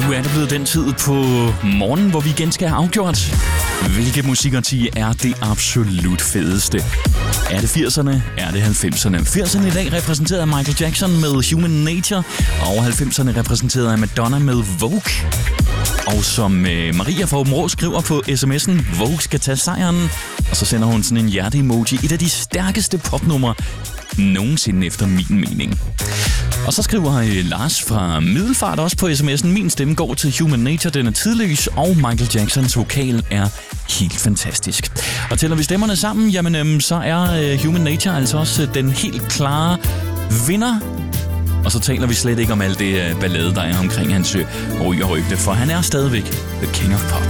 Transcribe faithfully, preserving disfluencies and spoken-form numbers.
Nu er det blevet den tid på morgenen, hvor vi igen skal have afgjort, hvilke musikårti er det absolut fedeste. Er det firserne? Er det halvfemserne? firserne i dag repræsenteret af Michael Jackson med Human Nature, og halvfemserne repræsenteret af Madonna med Vogue. Og som øh, Maria fra Åben Rå skriver på sms'en, Vogue skal tage sejren, og så sender hun sådan en hjerte-emoji, et af de stærkeste popnumre nogensinde efter min mening. Og så skriver øh, Lars fra Middelfart også på sms'en, min stemme går til Human Nature, den er tidløs, og Michael Jacksons vokal er helt fantastisk. Og tæller vi stemmerne sammen, jamen øhm, så er øh, Human Nature altså også øh, den helt klare vinder. Og så taler vi slet ikke om alt det øh, ballade, der er omkring hans øh, ryg og rygte, for han er stadigvæk the king of pop.